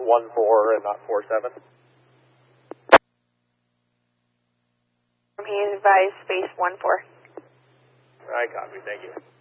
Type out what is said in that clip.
14 and not 47. He is advised space 14. I copy, thank you.